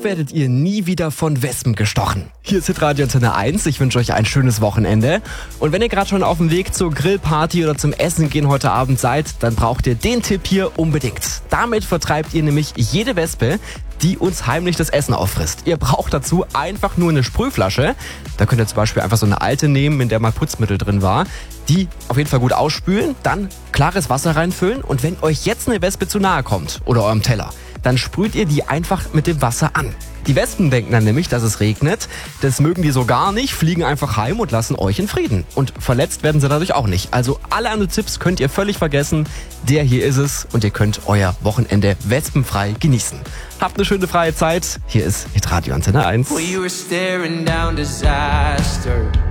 So werdet ihr nie wieder von Wespen gestochen. Hier ist Hitradio Antenne 1. Ich wünsche euch ein schönes Wochenende. Und wenn ihr gerade schon auf dem Weg zur Grillparty oder zum Essen gehen heute Abend seid, dann braucht ihr den Tipp hier unbedingt. Damit vertreibt ihr nämlich jede Wespe, die uns heimlich das Essen auffrisst. Ihr braucht dazu einfach nur eine Sprühflasche. Da könnt ihr zum Beispiel einfach so eine alte nehmen, in der mal Putzmittel drin war. Die auf jeden Fall gut ausspülen, dann klares Wasser reinfüllen und wenn euch jetzt eine Wespe zu nahe kommt oder eurem Teller, dann sprüht ihr die einfach mit dem Wasser an. Die Wespen denken dann nämlich, dass es regnet. Das mögen die so gar nicht, fliegen einfach heim und lassen euch in Frieden. Und verletzt werden sie dadurch auch nicht. Also alle anderen Tipps könnt ihr völlig vergessen. Der hier ist es und ihr könnt euer Wochenende wespenfrei genießen. Habt eine schöne freie Zeit. Hier ist Hitradio Antenne 1. We were staring down disaster.